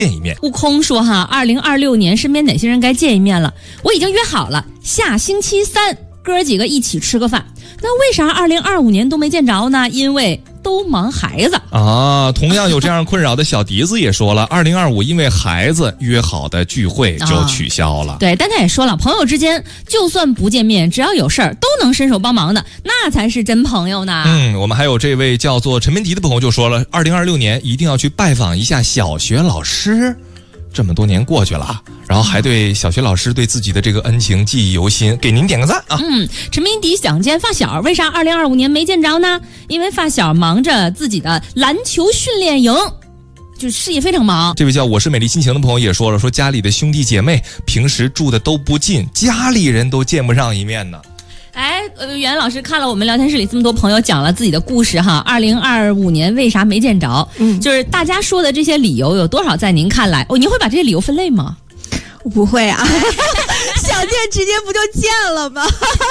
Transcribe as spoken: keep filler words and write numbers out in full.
见一面。 悟空说哈，二零二六年身边哪些人该见一面了？我已经约好了，下星期三哥几个一起吃个饭。那为啥二零二五年都没见着呢？因为都忙孩子啊。同样有这样困扰的小笛子也说了，二零二五因为孩子约好的聚会就取消了、啊。 对，但他也说了，朋友之间就算不见面，只要有事儿都能伸手帮忙的，那才是真朋友呢。 嗯，我们还有这位叫做陈文迪的朋友就说了，二零二六年一定要去拜访一下小学老师。这么多年过去了，然后还对小学老师对自己的这个恩情记忆犹新，给您点个赞啊！ 嗯，陈明迪想见发小，为啥二零二五年没见着呢？因为发小忙着自己的篮球训练营，就事业非常忙。 这位叫我是美丽心情的朋友也说了，说家里的兄弟姐妹平时住的都不近，家里人都见不上一面呢。 哎，呃，袁老师看了我们聊天室里这么多朋友讲了自己的故事哈，二零二五年为啥没见着？嗯，就是大家说的这些理由有多少在您看来？哦，您会把这些理由分类吗？ 我不会啊，想见直接不就见了吗？